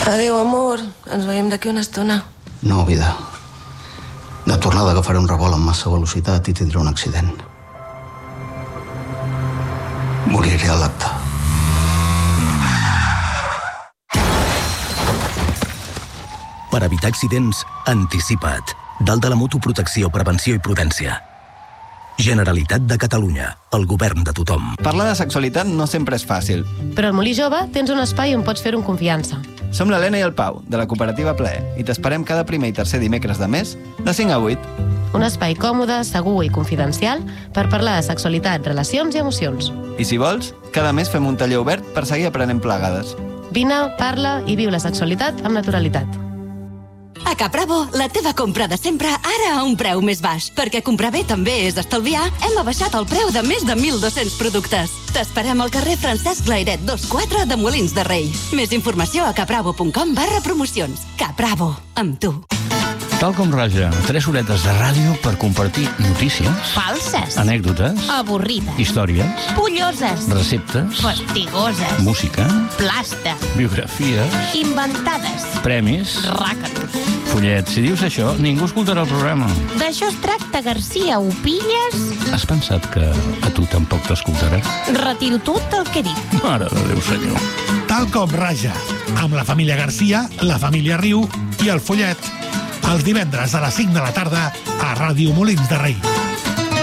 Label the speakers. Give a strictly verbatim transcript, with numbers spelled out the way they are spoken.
Speaker 1: Adéu, amor. Ens veiem d'aquí una estona.
Speaker 2: No, vida. De tornada agafaré un revolt amb massa velocitat i tindré un accident. Moriré a l'acte.
Speaker 3: Per evitar accidents, anticipa't. Dalt de la moto, protecció, prevenció i prudència. Generalitat de Catalunya, el govern de tothom.
Speaker 4: Parlar de sexualitat no sempre és fàcil.
Speaker 5: Però al Molí Jove tens un espai on pots fer-ho amb confiança.
Speaker 4: Som l'Helena i el Pau, de la cooperativa Plaer, i t'esperem cada primer i tercer dimecres de mes, de cinc a vuit.
Speaker 5: Un espai còmode, segur i confidencial per parlar de sexualitat, relacions i emocions.
Speaker 4: I si vols, cada mes fem un taller obert per seguir aprenent plegades.
Speaker 5: Vine, parla i viu la sexualitat amb naturalitat.
Speaker 6: A Capravo, la teva compra de sempre, ara a un preu més baix. Perquè comprar bé també és estalviar, hem abaixat el preu de més de mil dos-cents productes. T'esperem al carrer Francesc Glairet dos quatre de Molins de Rei. Més informació a capravo punt com barra promocions. Capravo, amb tu.
Speaker 7: Tal com raja, tres horetes de ràdio per compartir notícies,
Speaker 8: falses,
Speaker 7: anècdotes,
Speaker 8: avorrides,
Speaker 7: històries,
Speaker 8: polloses,
Speaker 7: receptes,
Speaker 8: fastigoses,
Speaker 7: música,
Speaker 8: plasta,
Speaker 7: biografies,
Speaker 8: inventades,
Speaker 7: premis,
Speaker 8: ràcatos.
Speaker 7: Follet, si dius això, ningú escoltarà el programa.
Speaker 8: D'això es tracta, Garcia, ho pilles?
Speaker 7: Has pensat que a tu tampoc t'escoltarà?
Speaker 8: Retiro tot el que dic.
Speaker 7: Mare de Déu, senyor.
Speaker 9: Tal com raja, amb la família Garcia, la família Riu i el Follet. Els divendres a les cinc de la tarda a Ràdio Molins de Rei.